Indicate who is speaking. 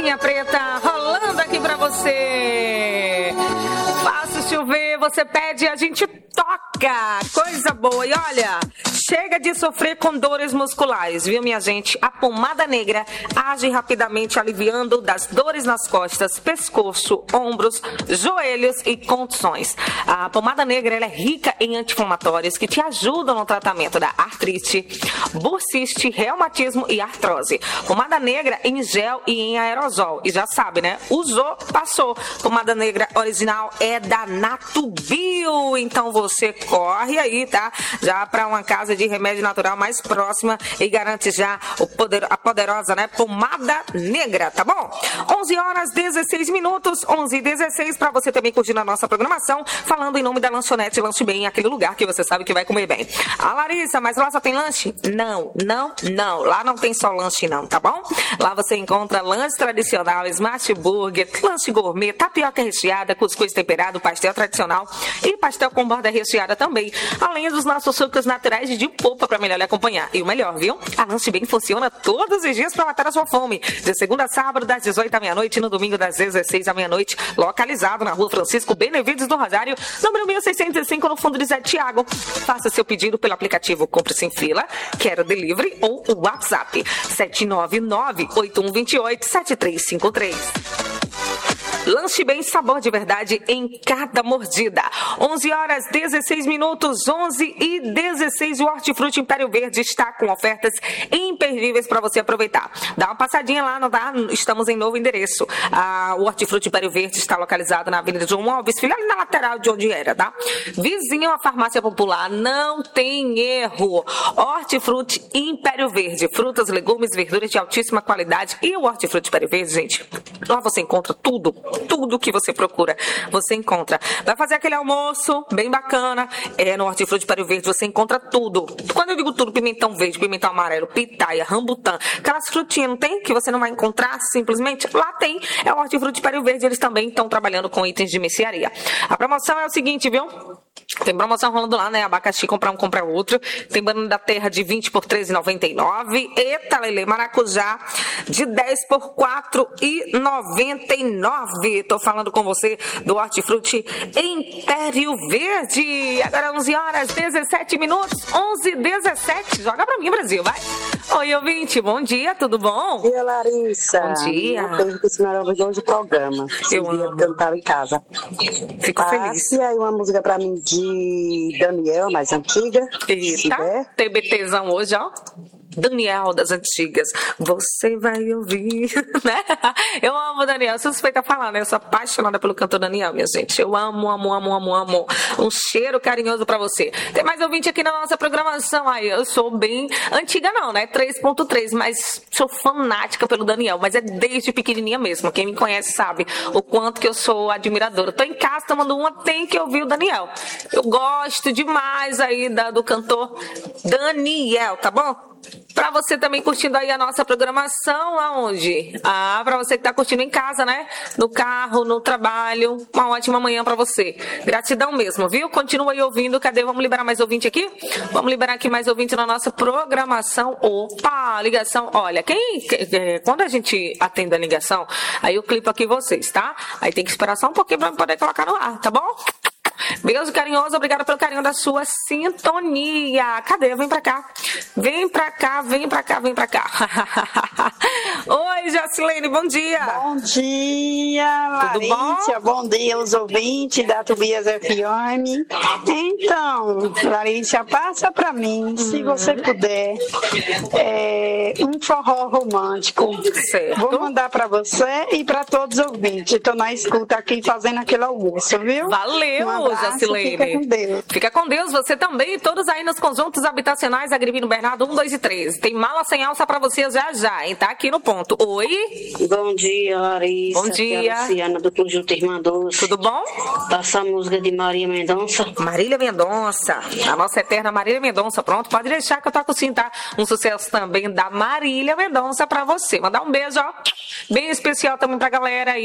Speaker 1: Linha Preta rolando aqui pra você. Faço chover, você pede, a gente toca. Coisa boa. E olha, chega de sofrer com dores musculares, viu, minha gente? A pomada negra age rapidamente aliviando das dores nas costas, pescoço, ombros, joelhos e contusões. A pomada negra ela é rica em anti-inflamatórios que te ajudam no tratamento da artrite, bursite, reumatismo e artrose. Pomada negra em gel e em aerosol. E já sabe, né? Usou, passou. Pomada negra original é da Natubio. Então você corre aí, tá? Já para uma casa de remédio natural mais próxima e garante já a poderosa, né? Pomada negra, tá bom? 11 horas 16 minutos, 11h16, para você também curtir a nossa programação, falando em nome da Lanchonete Lanche Bem, aquele lugar que você sabe que vai comer bem. Ah, Larissa, mas lá só tem lanche? Não. Lá não tem só lanche não, tá bom? Lá você encontra lanche tradicional, smash burger, lanche gourmet, tapioca recheada, cuscuz temperado, pastel tradicional e pastel com borda recheada também. Além dos nossos sucos naturais de polpa para melhor lhe acompanhar. E o melhor, viu? A Lanche Bem funciona todos os dias para matar a sua fome. De segunda a sábado, das 18 à meia-noite e no domingo das 16 à meia-noite. Localizado na Rua Francisco Benevides do Rosário, número 1605, no fundo de Zé Tiago. Faça seu pedido pelo aplicativo Compre Sem Fila, Quero Delivery ou o WhatsApp 799-8128-7353. Lanche Bem, sabor de verdade em cada mordida. 11 horas 16 minutos, 11h16. O Hortifruti Império Verde está com ofertas imperdíveis para você aproveitar. Dá uma passadinha lá, não dá? Estamos em novo endereço. O Hortifruti Império Verde está localizado na Avenida João Alves Filho, ali na lateral de onde era, tá? Vizinho à Farmácia Popular, não tem erro. Hortifruti Império Verde, frutas, legumes, verduras de altíssima qualidade. E o Hortifruti Império Verde, gente, lá você encontra tudo que você procura, você encontra. Vai fazer aquele almoço bem bacana, no Hortifruti Império Verde você encontra tudo. Quando eu digo tudo, pimentão verde, pimentão amarelo, pitaia, rambutã, aquelas frutinhas, não tem? Que você não vai encontrar simplesmente? Lá tem, é o Hortifruti Império Verde, eles também estão trabalhando com itens de mercearia. A promoção é o seguinte, viu? Tem promoção rolando lá, né? Abacaxi, comprar um, comprar outro. Tem banana da terra de 20 por R$13,99. Eita, Lelê, maracujá de 10 por R$4,99. Tô falando com você do Hortifruti Império Verde. Agora 11 horas 17 minutos, 11h17. Joga pra mim, Brasil, vai. Oi, ouvinte, bom dia, tudo bom?
Speaker 2: Bom dia, Larissa.
Speaker 1: Bom dia.
Speaker 2: Eu tenho que ensinar hoje o programa.
Speaker 1: Eu amo.
Speaker 2: Eu tava em casa.
Speaker 1: Fico feliz.
Speaker 2: E aí uma música pra mim de Daniel, mais antiga.
Speaker 1: Eita, TBTzão hoje, ó. Daniel das antigas, você vai ouvir, né? Eu amo o Daniel, suspeita falar, né? Eu sou apaixonada pelo cantor Daniel, minha gente. Eu amo. Um cheiro carinhoso pra você. Tem mais ouvinte aqui na nossa programação. Aí, eu sou bem antiga não, né? 3.3, mas sou fanática pelo Daniel, mas é desde pequenininha mesmo. Quem me conhece sabe o quanto que eu sou admiradora. Tô em casa tomando uma, tem que ouvir o Daniel. Eu gosto demais aí do cantor Daniel, tá bom? Pra você também curtindo aí a nossa programação, aonde? Pra você que tá curtindo em casa, né? No carro, no trabalho. Uma ótima manhã pra você. Gratidão mesmo, viu? Continua aí ouvindo. Cadê? Vamos liberar mais ouvinte aqui? Vamos liberar aqui mais ouvinte na nossa programação. Opa, ligação. Olha, quando a gente atende a ligação, aí eu clipo aqui vocês, tá? Aí tem que esperar só um pouquinho pra poder colocar no ar, tá bom? Beijo carinhoso, obrigada pelo carinho da sua sintonia. Cadê? Vem pra cá. Vem pra cá. Oi, Jacilene, bom dia.
Speaker 2: Bom dia, Larissa. Bom dia, os ouvintes da Tubias FM. Então, Larissa, passa pra mim, se você puder, um forró romântico.
Speaker 1: Certo.
Speaker 2: Vou mandar pra você e pra todos os ouvintes. Estou na escuta aqui fazendo aquele almoço, viu?
Speaker 1: Valeu, Jacilene.
Speaker 2: Fica com Deus.
Speaker 1: Fica com Deus, você também, todos aí nos conjuntos habitacionais Agripino Bernardo 1, 2 e 3. Tem mala sem alça pra você já, hein? Tá aqui no ponto. Oi?
Speaker 3: Bom dia, Larissa.
Speaker 1: Bom dia.
Speaker 3: Aqui é a Luciana do Conjunto Irmã Doce.
Speaker 1: Tudo bom?
Speaker 3: Passa a música de Marília Mendonça.
Speaker 1: Marília Mendonça, a nossa eterna Marília Mendonça. Pronto, pode deixar que eu toco sim, tá? Um sucesso também da Marília Mendonça pra você. Mandar um beijo, ó, bem especial também pra galera aí.